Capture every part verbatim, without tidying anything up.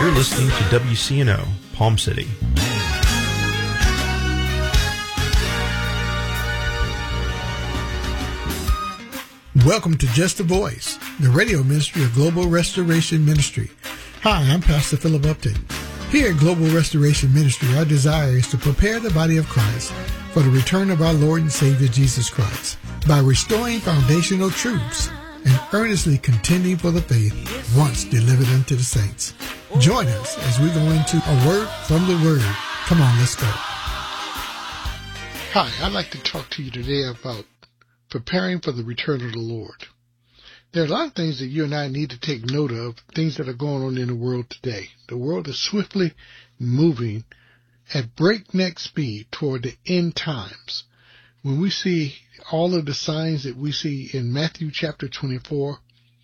You're listening to W C N O, Palm City. Welcome to Just a Voice, the radio ministry of Global Restoration Ministry. Hi, I'm Pastor Philip Upton. Here at Global Restoration Ministry, our desire is to prepare the body of Christ for the return of our Lord and Savior Jesus Christ by restoring foundational truths and earnestly contending for the faith once delivered unto the saints. Join us as we go into a word from the Word. Come on, let's go. Hi, I'd like to talk to you today about preparing for the return of the Lord. There are a lot of things that you and I need to take note of, things that are going on in the world today. The world is swiftly moving at breakneck speed toward the end times. When we see all of the signs that we see in Matthew chapter twenty-four,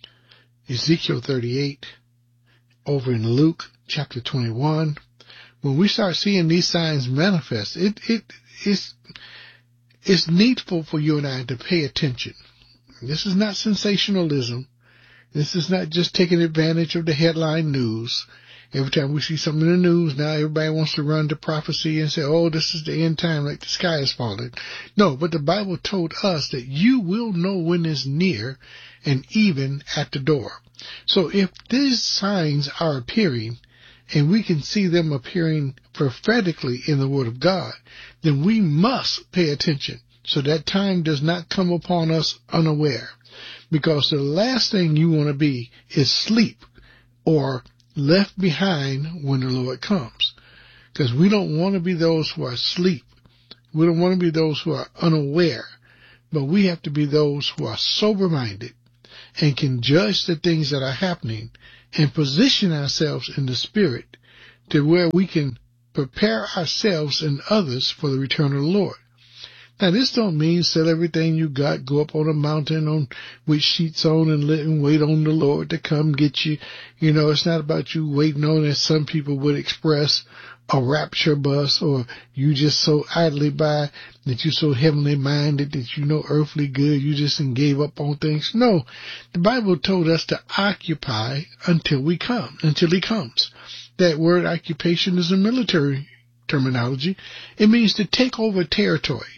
Ezekiel thirty-eight, over in Luke chapter twenty-one, when we start seeing these signs manifest, it, it is it's needful for you and I to pay attention. This is not sensationalism. This is not just taking advantage of the headline news. Every time we see something in the news, now everybody wants to run to prophecy and say, oh, this is the end time, like the sky is falling. No, but the Bible told us that you will know when it's near and even at the door. So if these signs are appearing, and we can see them appearing prophetically in the Word of God, then we must pay attention so that time does not come upon us unaware. Because the last thing you want to be is sleep or left behind when the Lord comes. Because we don't want to be those who are asleep. We don't want to be those who are unaware. But we have to be those who are sober-minded and can judge the things that are happening and position ourselves in the Spirit to where we can prepare ourselves and others for the return of the Lord. Now, this don't mean sell everything you got, go up on a mountain on with sheets on and let and wait on the Lord to come get you. You know, it's not about you waiting on, as some people would express, a rapture bus, or you just so idly by that you're so heavenly minded that you know earthly good, you just and gave up on things. No, the Bible told us to occupy until we come, until he comes. That word occupation is a military terminology. It means to take over territory.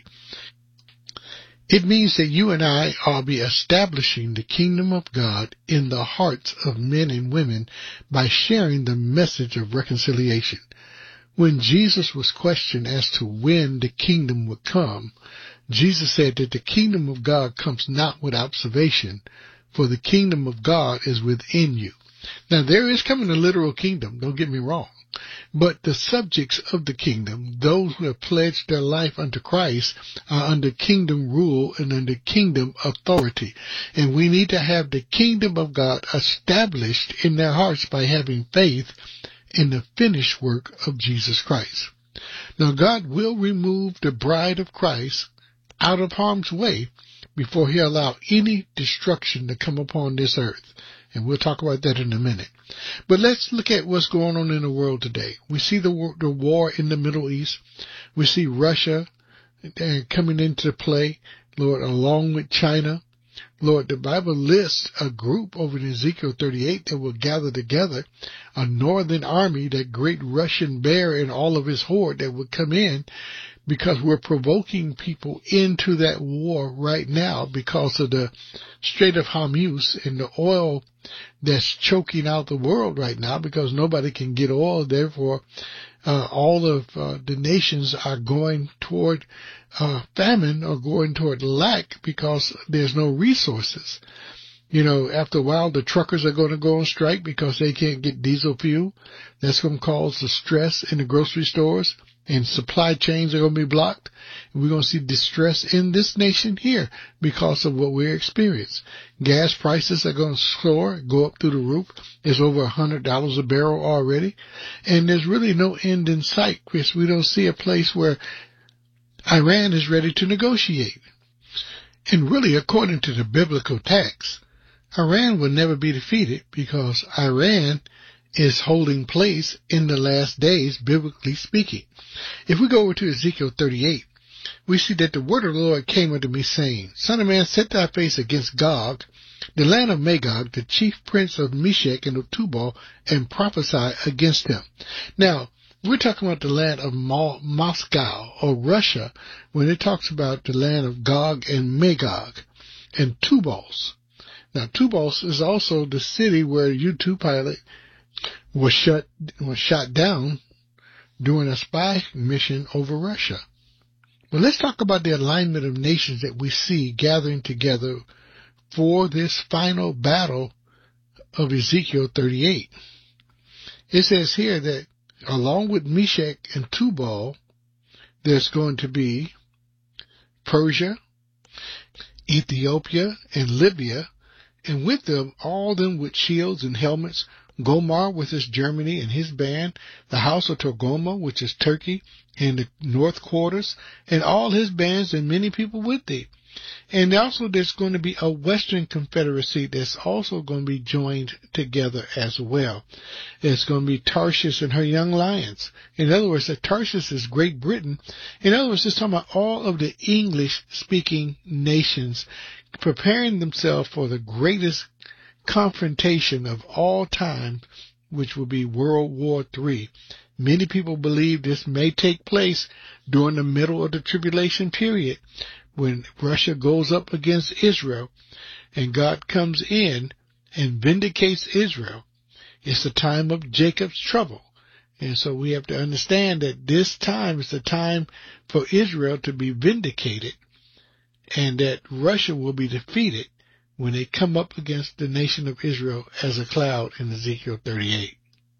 It means that you and I are be establishing the kingdom of God in the hearts of men and women by sharing the message of reconciliation. When Jesus was questioned as to when the kingdom would come, Jesus said that the kingdom of God comes not with observation, for the kingdom of God is within you. Now, there is coming a literal kingdom, don't get me wrong. But the subjects of the kingdom, those who have pledged their life unto Christ, are under kingdom rule and under kingdom authority. And we need to have the kingdom of God established in their hearts by having faith in the finished work of Jesus Christ. Now, God will remove the bride of Christ out of harm's way before he allows any destruction to come upon this earth. And we'll talk about that in a minute. But let's look at what's going on in the world today. We see the war, the war in the Middle East. We see Russia coming into play, Lord, along with China. Lord, the Bible lists a group over in Ezekiel thirty-eight that will gather together, a northern army, that great Russian bear and all of his horde that would come in, because we're provoking people into that war right now because of the Strait of Hormuz and the oil that's choking out the world right now, because nobody can get oil. Therefore, uh, all of uh, the nations are going toward uh, famine or going toward lack because there's no resources. You know, after a while, the truckers are going to go on strike because they can't get diesel fuel. That's going to cause the stress in the grocery stores, and supply chains are going to be blocked. And we're going to see distress in this nation here because of what we're experiencing. Gas prices are going to soar, go up through the roof. It's over one hundred dollars a barrel already. And there's really no end in sight, Chris. We don't see a place where Iran is ready to negotiate. And really, according to the biblical text, Iran will never be defeated because Iran is holding place in the last days, biblically speaking. If we go over to Ezekiel thirty-eight, we see that the word of the Lord came unto me, saying, Son of man, set thy face against Gog, the land of Magog, the chief prince of Meshech and of Tubal, and prophesy against him. Now, we're talking about the land of Mo- Moscow or Russia when it talks about the land of Gog and Magog and Tubals. Now, Tubals is also the city where U two pilot was shut was shot down during a spy mission over Russia. Well, let's talk about the alignment of nations that we see gathering together for this final battle of Ezekiel thirty-eight. It says here that along with Meshech and Tubal, there's going to be Persia, Ethiopia, and Libya, and with them, all them with shields and helmets, Gomar with his Germany and his band, the house of Torgoma, which is Turkey, and the north quarters, and all his bands and many people with thee. And also there's going to be a Western Confederacy that's also going to be joined together as well. It's going to be Tarshish and her young lions. In other words, the Tarshish is Great Britain. In other words, it's talking about all of the English-speaking nations preparing themselves for the greatest confrontation of all time, which will be World War Three. Many people believe this may take place during the middle of the tribulation period when Russia goes up against Israel and God comes in and vindicates Israel. It's the time of Jacob's trouble. And so we have to understand that this time is the time for Israel to be vindicated and that Russia will be defeated when they come up against the nation of Israel as a cloud in Ezekiel thirty-eight.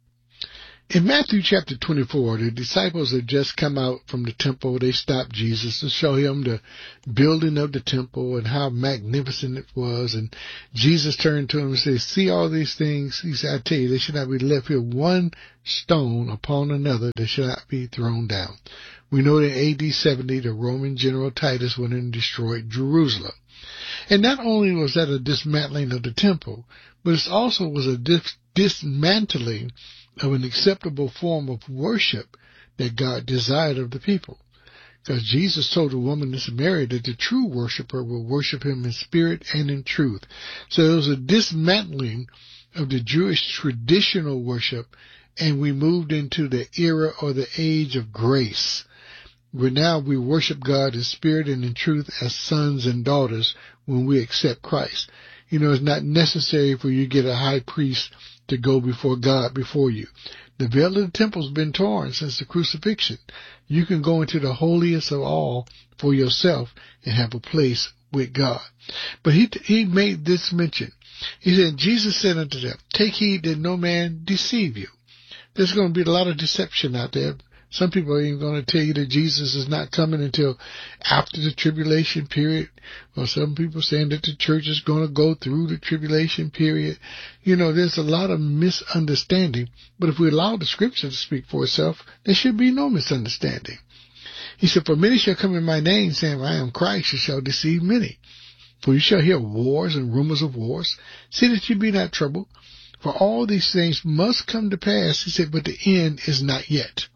In Matthew chapter twenty-four, the disciples had just come out from the temple. They stopped Jesus to show him the building of the temple and how magnificent it was. And Jesus turned to him and said, see all these things? He said, I tell you, they should not be left here one stone upon another that should not be thrown down. We know that in A D seventy, the Roman general Titus went and destroyed Jerusalem. And not only was that a dismantling of the temple, but it also was a dis- dismantling of an acceptable form of worship that God desired of the people. Because Jesus told the woman in Samaria that the true worshiper will worship him in spirit and in truth. So it was a dismantling of the Jewish traditional worship, and we moved into the era or the age of grace, where now we worship God in spirit and in truth as sons and daughters when we accept Christ. You know, it's not necessary for you to get a high priest to go before God before you. The veil of the temple's been torn since the crucifixion. You can go into the holiest of all for yourself and have a place with God. But he he made this mention. He said, Jesus said unto them, take heed that no man deceive you. There's going to be a lot of deception out there. Some people are even going to tell you that Jesus is not coming until after the tribulation period. Or some people saying that the church is going to go through the tribulation period. You know, there's a lot of misunderstanding. But if we allow the scripture to speak for itself, there should be no misunderstanding. He said, for many shall come in my name, saying, I am Christ, and shall deceive many. For you shall hear wars and rumors of wars. See that you be not troubled. For all these things must come to pass. He said, but the end is not yet.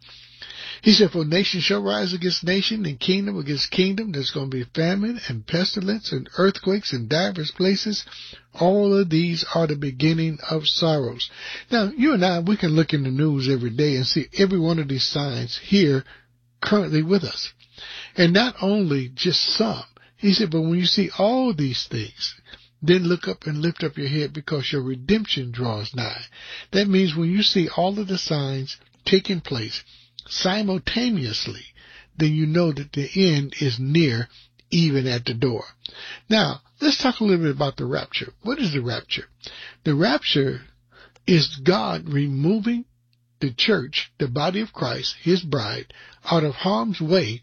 He said, for nation shall rise against nation and kingdom against kingdom. There's going to be famine and pestilence and earthquakes in divers places. All of these are the beginning of sorrows. Now, you and I, we can look in the news every day and see every one of these signs here currently with us. And not only just some. He said, but when you see all these things, then look up and lift up your head because your redemption draws nigh. That means when you see all of the signs taking place simultaneously, then you know that the end is near, even at the door. Now, let's talk a little bit about the rapture. What is the rapture? The rapture is God removing the church, the body of Christ, his bride, out of harm's way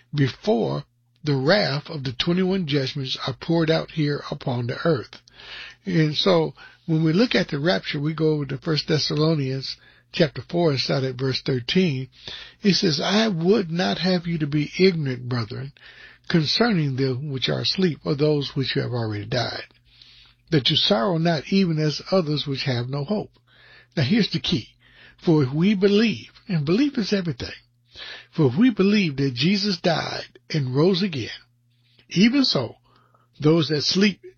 before the wrath of the twenty-one judgments are poured out here upon the earth. And so when we look at the rapture, we go over to First Thessalonians chapter four and start at verse thirteen. He says, I would not have you to be ignorant, brethren, concerning them which are asleep, or those which have already died, that you sorrow not even as others which have no hope. Now here's the key. For if we believe, and belief is everything, for if we believe that Jesus died and rose again, even so, those that sleep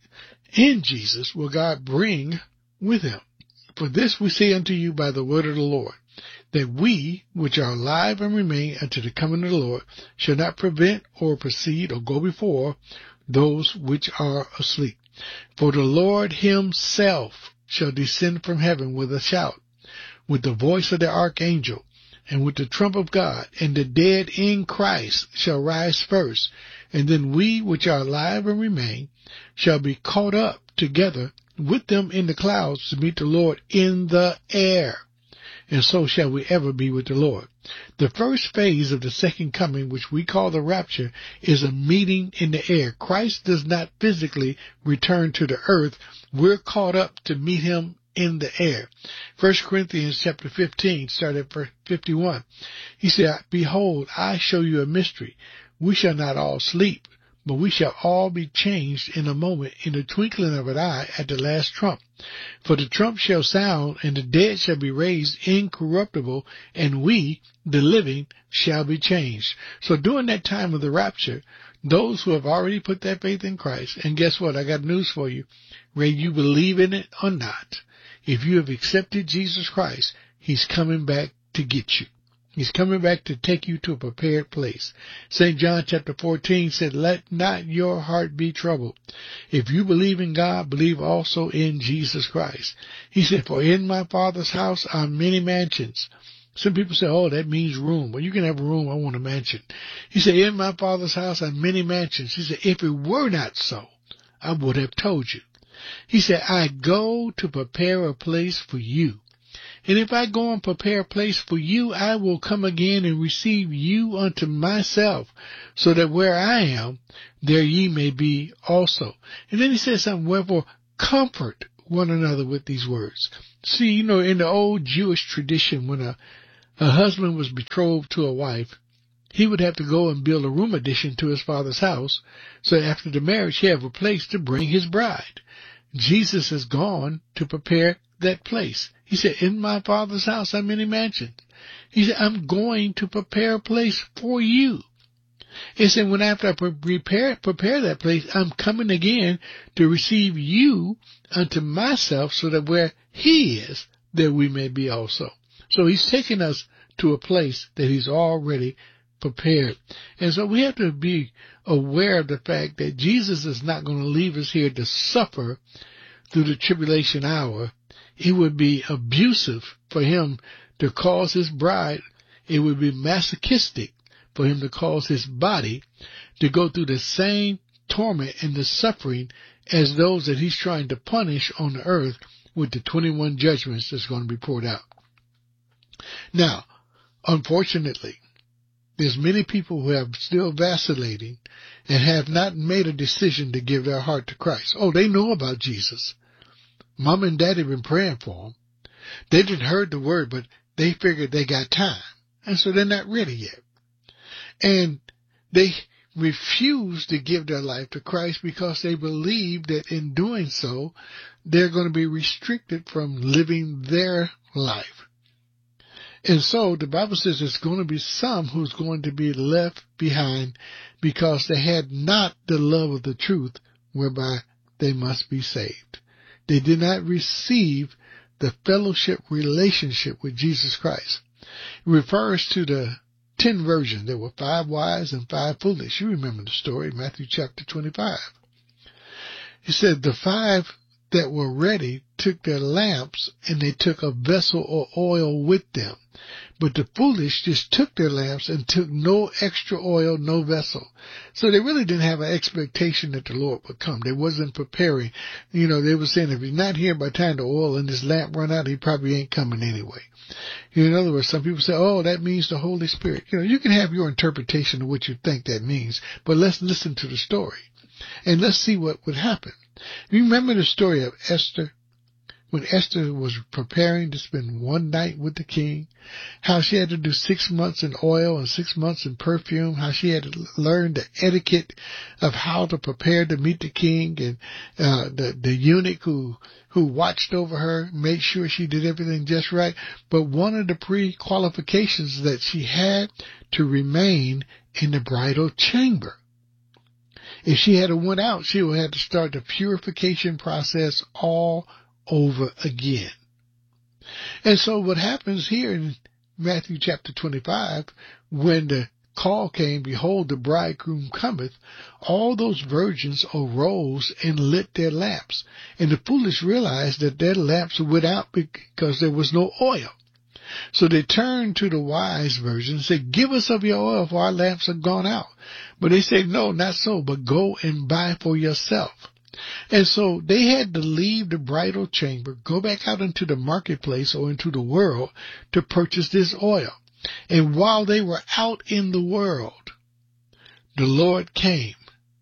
in Jesus will God bring with him. For this we say unto you by the word of the Lord, that we which are alive and remain unto the coming of the Lord shall not prevent or precede or go before those which are asleep. For the Lord himself shall descend from heaven with a shout, with the voice of the archangel, and with the trump of God, and the dead in Christ shall rise first, and then we which are alive and remain shall be caught up together with them in the clouds to meet the Lord in the air. And so shall we ever be with the Lord. The first phase of the second coming, which we call the rapture, is a meeting in the air. Christ does not physically return to the earth. We're caught up to meet him in the air. First Corinthians chapter fifteen, start at verse fifty-one. He said, behold, I show you a mystery. We shall not all sleep, but we shall all be changed in a moment, in the twinkling of an eye, at the last trump. For the trump shall sound, and the dead shall be raised incorruptible, and we, the living, shall be changed. So during that time of the rapture, those who have already put their faith in Christ, and guess what? I got news for you. Whether you believe in it or not, if you have accepted Jesus Christ, he's coming back to get you. He's coming back to take you to a prepared place. Saint John chapter fourteen said, let not your heart be troubled. If you believe in God, believe also in Jesus Christ. He said, for in my Father's house are many mansions. Some people say, oh, that means room. Well, you can have a room. I want a mansion. He said, in my Father's house are many mansions. He said, if it were not so, I would have told you. He said, I go to prepare a place for you. And if I go and prepare a place for you, I will come again and receive you unto myself, so that where I am, there ye may be also. And then he says something, wherefore comfort one another with these words. See, you know, in the old Jewish tradition, when a, a husband was betrothed to a wife, he would have to go and build a room addition to his father's house, so after the marriage he have a place to bring his bride. Jesus has gone to prepare that place. He said, in my Father's house are many mansions. He said, I'm going to prepare a place for you. He said, when after I prepare, prepare that place, I'm coming again to receive you unto myself, so that where he is, there we may be also. So he's taking us to a place that he's already prepared. And so we have to be aware of the fact that Jesus is not going to leave us here to suffer through the tribulation hour. It would be abusive for him to cause his bride, it would be masochistic for him to cause his body to go through the same torment and the suffering as those that he's trying to punish on the earth with the twenty-one judgments that's going to be poured out. Now, unfortunately, there's many people who have still vacillating and have not made a decision to give their heart to Christ. Oh, they know about Jesus. Mom and Daddy been praying for them. They didn't heard the word, but they figured they got time. And so they're not ready yet. And they refuse to give their life to Christ because they believe that in doing so, they're going to be restricted from living their life. And so the Bible says there's going to be some who's going to be left behind because they had not the love of the truth whereby they must be saved. They did not receive the fellowship relationship with Jesus Christ. It refers to the ten virgins. There were five wise and five foolish. You remember the story, Matthew chapter twenty-five. He said the five that were ready took their lamps and they took a vessel or oil with them. But the foolish just took their lamps and took no extra oil, no vessel. So they really didn't have an expectation that the Lord would come. They wasn't preparing. You know, they were saying if he's not here by the time the oil in his lamp run out, he probably ain't coming anyway. In other words, some people say, oh, that means the Holy Spirit. You know, you can have your interpretation of what you think that means, but let's listen to the story and let's see what would happen. You remember the story of Esther? When Esther was preparing to spend one night with the king, how she had to do six months in oil and six months in perfume, how she had to learn the etiquette of how to prepare to meet the king, and uh, the, the eunuch who, who watched over her made sure she did everything just right. But one of the pre-qualifications that she had to remain in the bridal chamber. If she had went out, she would have to start the purification process all over again. And so what happens here in Matthew chapter twenty-five, when the call came, behold, the bridegroom cometh, all those virgins arose and lit their lamps. And the foolish realized that their lamps went out because there was no oil. So they turned to the wise virgins and said, give us of your oil, for our lamps are gone out. But they said, no, not so, but go and buy for yourself. And so they had to leave the bridal chamber, go back out into the marketplace or into the world to purchase this oil. And while they were out in the world, the Lord came.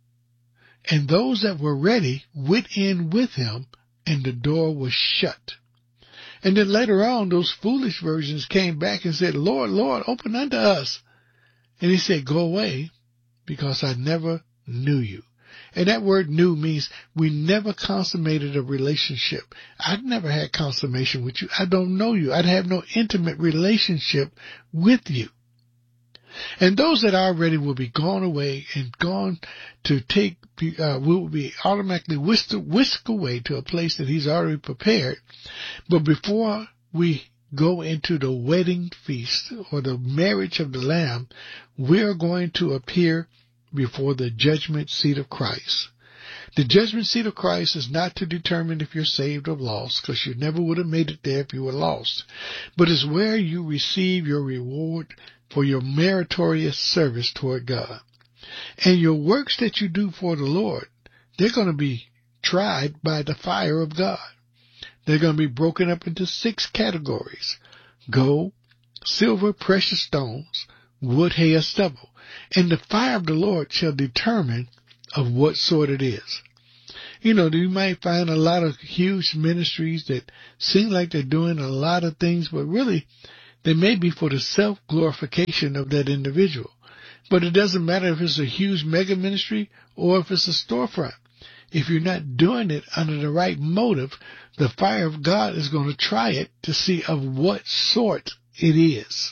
And those that were ready went in with him, and the door was shut. And then later on, those foolish virgins came back and said, Lord, Lord, open unto us. And he said, go away, because I never knew you. And that word knew means we never consummated a relationship. I'd never had consummation with you. I don't know you. I'd have no intimate relationship with you. And those that are ready will be gone away and gone to take, uh, will be automatically whisked, whisked away to a place that he's already prepared. But before we go into the wedding feast or the marriage of the Lamb, we're going to appear before the judgment seat of Christ. The judgment seat of Christ is not to determine if you're saved or lost, because you never would have made it there if you were lost. But it's where you receive your reward for your meritorious service toward God. And your works that you do for the Lord, they're going to be tried by the fire of God. They're going to be broken up into six categories: gold, silver, precious stones, wood, hay, or stubble. And the fire of the Lord shall determine of what sort it is. You know, you might find a lot of huge ministries that seem like they're doing a lot of things, but really they may be for the self-glorification of that individual. But it doesn't matter if it's a huge mega ministry or if it's a storefront. If you're not doing it under the right motive, the fire of God is going to try it to see of what sort it is.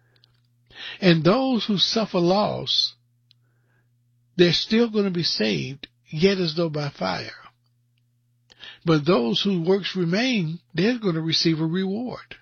And those who suffer loss, they're still going to be saved, yet as though by fire. But those whose works remain, they're going to receive a reward.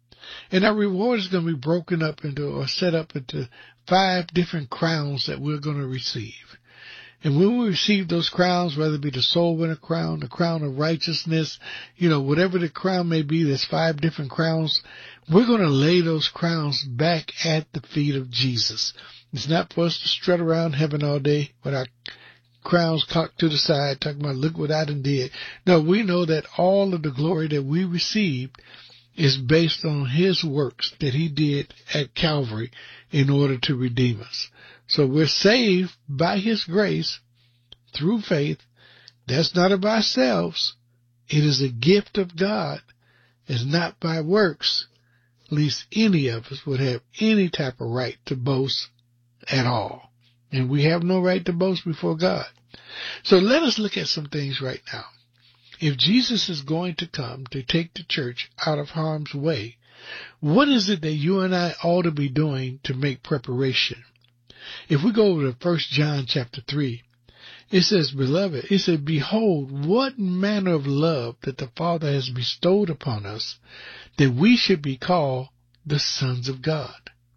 And that reward is going to be broken up into or set up into five different crowns that we're going to receive. And when we receive those crowns, whether it be the soul winner crown, the crown of righteousness, you know, whatever the crown may be, there's five different crowns. We're going to lay those crowns back at the feet of Jesus. It's not for us to strut around heaven all day with our crowns cocked to the side, talking about, look what I done did. No, we know that all of the glory that we received is based on his works that he did at Calvary in order to redeem us. So we're saved by his grace through faith. That's not of ourselves. It is a gift of God. It's not by works, least any of us would have any type of right to boast at all. And we have no right to boast before God. So let us look at some things right now. If Jesus is going to come to take the church out of harm's way, what is it that you and I ought to be doing to make preparation? If we go over to First John chapter three, it says, beloved, it said, behold, what manner of love that the Father has bestowed upon us, that we should be called the sons of God.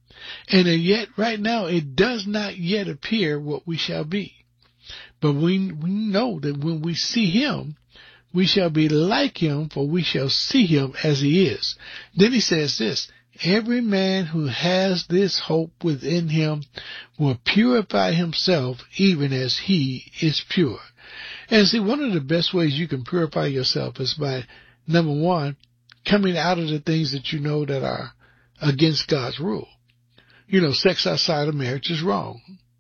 And yet, right now, it does not yet appear what we shall be. But we, we know that when we see him, we shall be like him, for we shall see him as he is. Then he says this, every man who has this hope within him will purify himself even as he is pure. And see, one of the best ways you can purify yourself is by, number one, coming out of the things that you know that are against God's rule. You know, sex outside of marriage is wrong.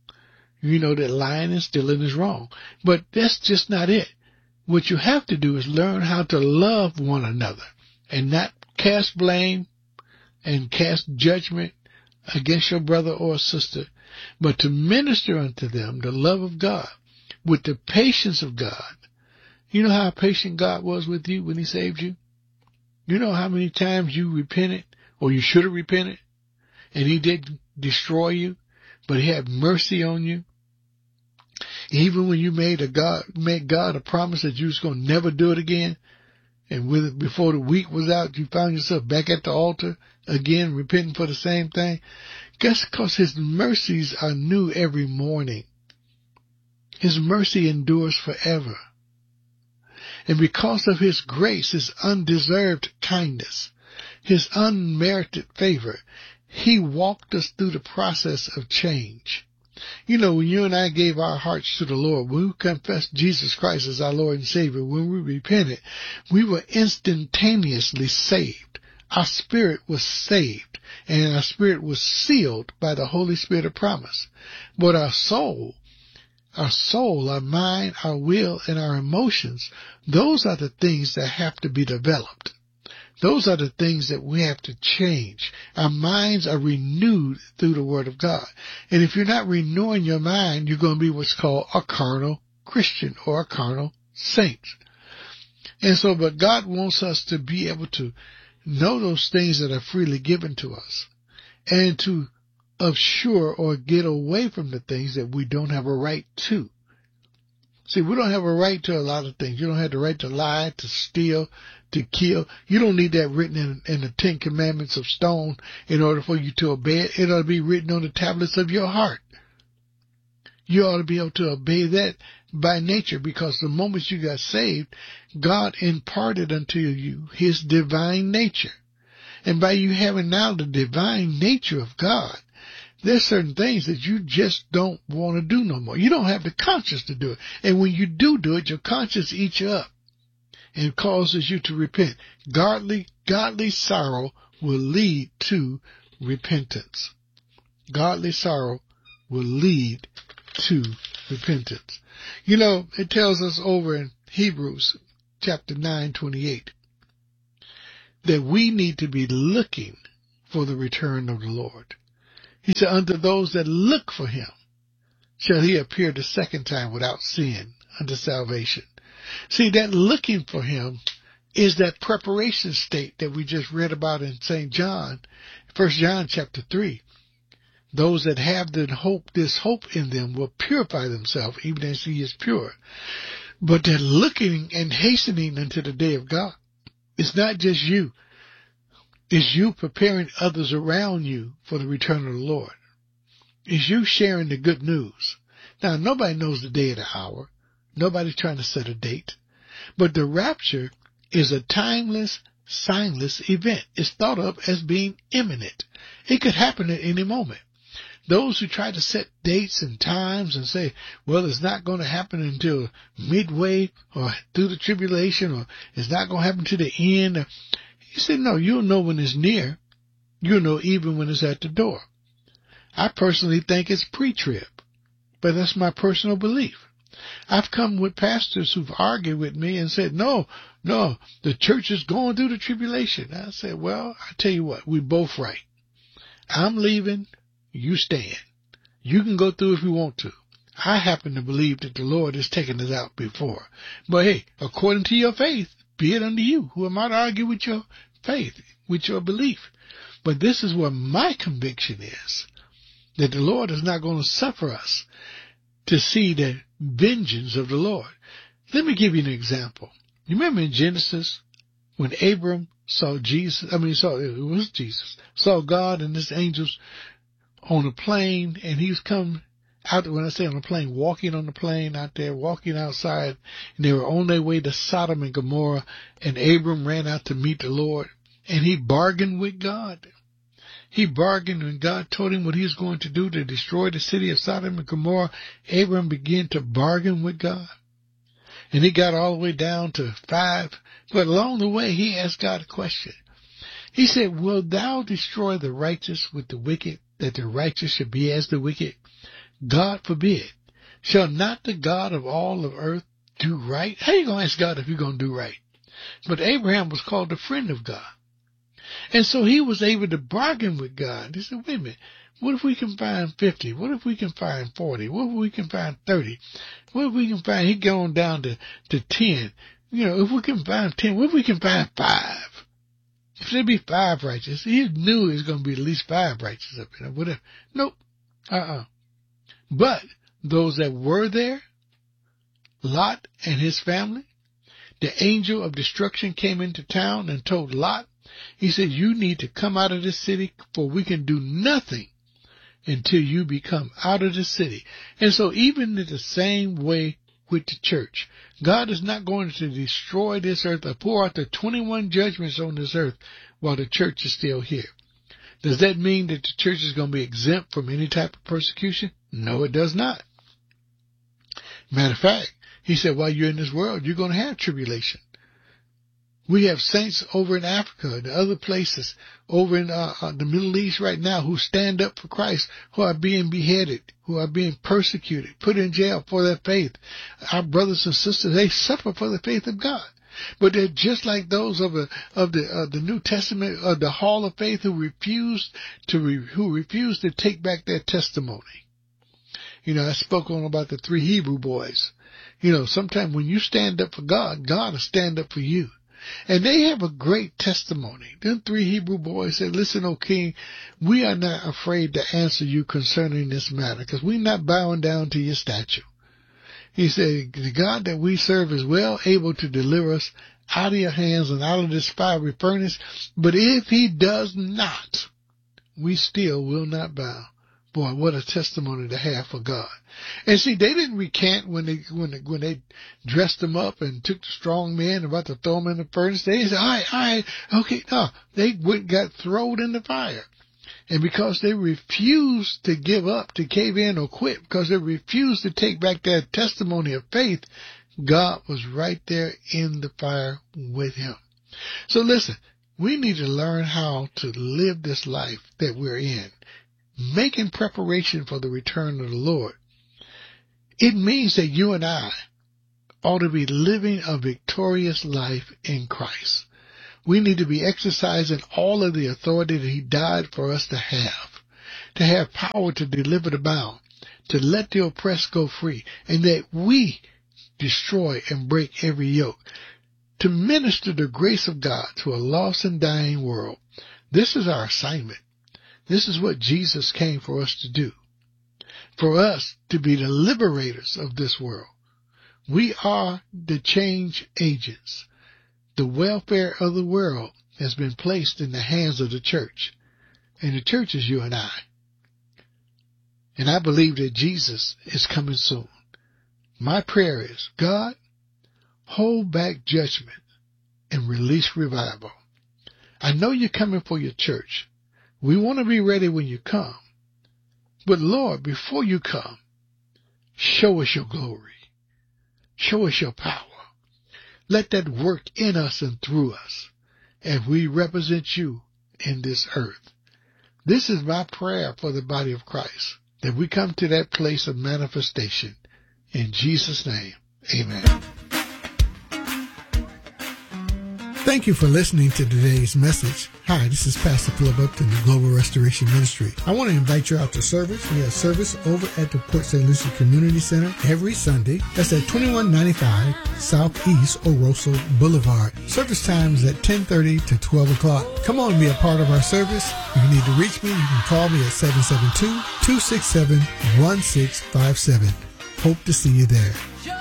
You know that lying and stealing is wrong. But that's just not it. What you have to do is learn how to love one another and not cast blame and cast judgment against your brother or sister, but to minister unto them the love of God with the patience of God. You know how patient God was with you when he saved you? You know how many times you repented, or you should have repented, and he didn't destroy you, but he had mercy on you. Even when you made a God, made God a promise that you was going to never do it again, and with before the week was out, you found yourself back at the altar again, repenting for the same thing. Guess because His mercies are new every morning. His mercy endures forever. And because of His grace, His undeserved kindness, His unmerited favor, He walked us through the process of change. You know, when you and I gave our hearts to the Lord, when we confessed Jesus Christ as our Lord and Savior, when we repented, we were instantaneously saved. Our spirit was saved, and our spirit was sealed by the Holy Spirit of promise. But our soul, our soul, our mind, our will, and our emotions, those are the things that have to be developed. Those are the things that we have to change. Our minds are renewed through the Word of God. And if you're not renewing your mind, you're going to be what's called a carnal Christian or a carnal saint. And so, but God wants us to be able to know those things that are freely given to us and to assure or get away from the things that we don't have a right to. See, we don't have a right to a lot of things. You don't have the right to lie, to steal, to kill. You don't need that written in, in the Ten Commandments of stone in order for you to obey it. It ought to be written on the tablets of your heart. You ought to be able to obey that by nature, because the moment you got saved, God imparted unto you His divine nature. And by you having now the divine nature of God, there's certain things that you just don't want to do no more. You don't have the conscience to do it. And when you do do it, your conscience eats you up and causes you to repent. Godly, godly sorrow will lead to repentance. Godly sorrow will lead to repentance. You know, it tells us over in Hebrews chapter nine twenty-eight that we need to be looking for the return of the Lord. He said, unto those that look for Him shall He appear the second time without sin unto salvation. See, that looking for Him is that preparation state that we just read about in Saint John, First John chapter three. Those that have the hope, this hope in them will purify themselves even as He is pure. But that looking and hastening unto the day of God, it's not just you. It's you preparing others around you for the return of the Lord. It's you sharing the good news. Now, nobody knows the day or the hour. Nobody's trying to set a date. But the rapture is a timeless, signless event. It's thought of as being imminent. It could happen at any moment. Those who try to set dates and times and say, well, it's not going to happen until midway or through the tribulation, or it's not going to happen to the end. He said, no, you'll know when it's near. You'll know even when it's at the door. I personally think it's pre-trib, but that's my personal belief. I've come with pastors who've argued with me and said, no, no, the church is going through the tribulation. I said, well, I tell you what, we're both right. I'm leaving, you stand. You can go through if you want to. I happen to believe that the Lord has taken us out before. But hey, according to your faith, be it unto you. Who am I to argue with your faith, with your belief? But this is what my conviction is, that the Lord is not going to suffer us to see the vengeance of the Lord. Let me give you an example. You remember in Genesis when Abram saw Jesus, I mean, saw, it was Jesus, saw God and His angels on a plane, and he was coming out, when I say on a plane, walking on the plane out there, walking outside, and they were on their way to Sodom and Gomorrah, and Abram ran out to meet the Lord, and he bargained with God. He bargained when God told him what he was going to do to destroy the city of Sodom and Gomorrah. Abram began to bargain with God. And he got all the way down to five. But along the way, he asked God a question. He said, will thou destroy the righteous with the wicked, that the righteous should be as the wicked? God forbid. Shall not the God of all of earth do right? How you going to ask God if you're going to do right? But Abraham was called a friend of God. And so he was able to bargain with God. He said, wait a minute, what if we can find fifty? What if we can find forty? What if we can find thirty? What if we can find, he going down to, to ten. You know, if we can find ten, what if we can find five? If there be five righteous, he knew it was going to be at least five righteous up there, whatever. Nope. Uh-uh. But those that were there Lot and his family? The angel of destruction came into town and told Lot, he said, you need to come out of this city, for we can do nothing until you become out of the city. And so even in the same way with the church, God is not going to destroy this earth or pour out the twenty-one judgments on this earth while the church is still here. Does that mean that the church is going to be exempt from any type of persecution? No, it does not. Matter of fact, he said, while you're in this world, you're going to have tribulation. We have saints over in Africa and other places over in uh, uh, the Middle East right now who stand up for Christ, who are being beheaded, who are being persecuted, put in jail for their faith. Our brothers and sisters, they suffer for the faith of God. But they're just like those of, a, of the uh, the New Testament, of the Hall of Faith, who refused to re, who refused to take back their testimony. You know, I spoke on about the three Hebrew boys. You know, sometimes when you stand up for God, God will stand up for you. And they have a great testimony. Them three Hebrew boys said, listen, O king, we are not afraid to answer you concerning this matter, because we're not bowing down to your statue. He said, the God that we serve is well able to deliver us out of your hands and out of this fiery furnace. But if he does not, we still will not bow. Boy, what a testimony to have for God. And see, they didn't recant when they when they, when they dressed them up and took the strong men about to throw them in the furnace. They said, all right, all right, okay. No, they went, got thrown in the fire. And because they refused to give up, to cave in or quit, because they refused to take back their testimony of faith, God was right there in the fire with him. So listen, we need to learn how to live this life that we're in, making preparation for the return of the Lord. It means that you and I ought to be living a victorious life in Christ. We need to be exercising all of the authority that he died for us to have, to have power to deliver the bound, to let the oppressed go free, and that we destroy and break every yoke, to minister the grace of God to a lost and dying world. This is our assignment. This is what Jesus came for us to do, for us to be the liberators of this world. We are the change agents. The welfare of the world has been placed in the hands of the church, and the church is you and I. And I believe that Jesus is coming soon. My prayer is, God, hold back judgment and release revival. I know you're coming for your church. We want to be ready when you come. But Lord, before you come, show us your glory. Show us your power. Let that work in us and through us as we represent you in this earth. This is my prayer for the body of Christ, that we come to that place of manifestation. In Jesus' name, amen. Thank you for listening to today's message. Hi, this is Pastor Philip Upton, the Global Restoration Ministry. I want to invite you out to service. We have service over at the Port Saint Lucie Community Center every Sunday. That's at twenty-one ninety-five Southeast Oroso Boulevard. Service time is at ten thirty to twelve o'clock. Come on and be a part of our service. If you need to reach me, you can call me at seven seven two, two six seven, one six five seven. Hope to see you there.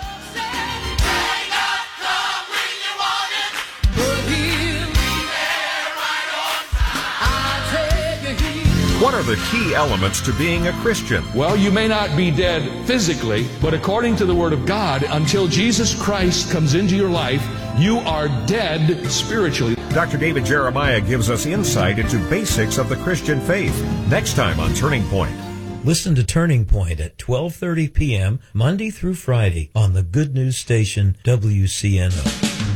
What are the key elements to being a Christian? Well, you may not be dead physically, but according to the Word of God, until Jesus Christ comes into your life, you are dead spiritually. Doctor David Jeremiah gives us insight into basics of the Christian faith. Next time on Turning Point. Listen to Turning Point at twelve thirty p.m. Monday through Friday on the Good News Station W C N O.